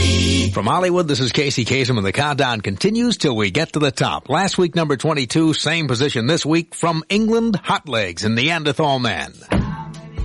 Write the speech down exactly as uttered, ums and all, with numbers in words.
From Hollywood, this is Casey Kasem, and the countdown continues till we get to the top. Last week, number twenty-two, same position this week. From England, Hot Legs and Neanderthal Man.